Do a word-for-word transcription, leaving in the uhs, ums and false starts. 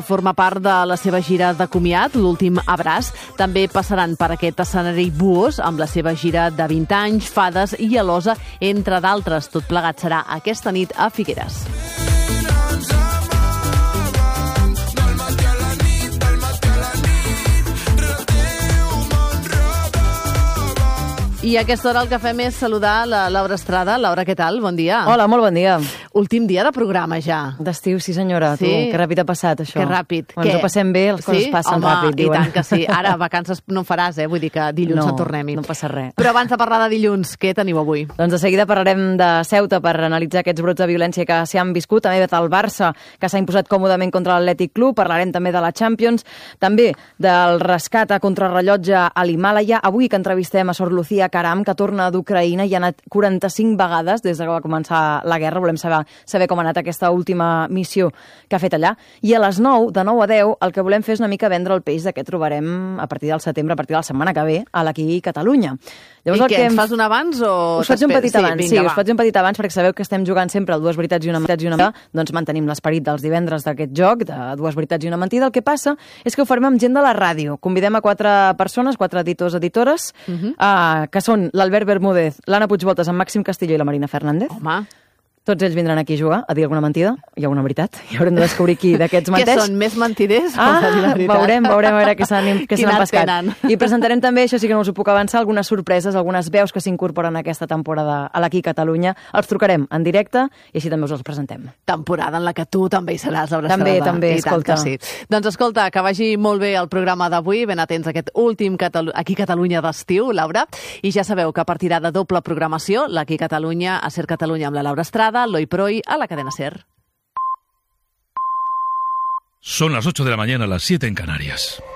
Forma part de la seva gira de comiat, l'últim abraç. També passaran per aquest escenari Buos amb la seva gira de vint anys, Fades i Alosa, entre d'altres. Tot plegat serà aquesta nit a Figueres. I a aquesta hora el que fem és saludar la Laura Estrada. Laura, què tal? Bon dia. Hola, molt bon dia. Últim dia de programa ja. D'estiu, sí senyora. Sí? Tu, que ràpid ha passat això. Que ràpid. Quan ens ho passem bé, les coses sí? passen Home, ràpid, diuen. I tant que sí. Ara vacances no en faràs, eh? Vull dir que dilluns no, en tornem-hi. No passa res. Però abans de parlar de dilluns, què teniu avui? Doncs de seguida parlarem de Ceuta per analitzar aquests brots de violència que s'hi han viscut. També del Barça, que s'ha imposat còmodament contra l'Atlètic Club. Parlarem també de la Champions. També del rescat a contrarrellotge a l'Himàlaia. Avui que entrevistem a Sor Lucía Caram, que torna d'Ucraïna i ha anat quaranta-cinc vegades des que va començar la guerra. Volem saber, saber com ha anat aquesta última missió que ha fet allà. I a les nou, de nou a deu, el que volem fer és una mica vendre el peix de què trobarem a partir del setembre, a partir de la setmana que ve, a l'Aquí Catalunya. Llavors, I què, que ens fas un abans o... Us faig un petit abans, sí, vinga, sí us faig un petit abans perquè sabeu que estem jugant sempre a dues veritats i una mentida, i una mentida. Doncs mantenim l'esperit dels divendres d'aquest joc, de dues veritats i una mentida. El que passa és que ho farem amb gent de la ràdio. Convidem a quatre persones, quatre editors, editores, uh -huh. uh, que són l'Albert Bermúdez, l'Anna Puigvoltes, en Màxim Castillo i la Marina Fernández. Home... Tots ells vindran aquí a jugar, a dir alguna mentida i alguna veritat. I haurem de descobrir qui d'aquests menteix. Que són més mentiders? Ah, veurem, veurem a veure què s'han pescat. Tenen. I presentarem també, això sí que no us ho puc avançar, algunes sorpreses, algunes veus que s'incorporen aquesta temporada a l'Aquí Catalunya. Els trucarem en directe i així també us els presentem. Temporada en la que tu també hi seràs, Laura També, Estrada. també, I escolta. Sí. Doncs escolta, que vagi molt bé el programa d'avui, ben atents a aquest últim Catalu Aquí Catalunya d'estiu, Laura. I ja sabeu que partirà de doble programació, l'Aquí Catalunya a Ser Catalunya amb la Laura Estrada, l'Oi Proi a la cadena SER. Son las ocho de la mañana, las siete en Canarias.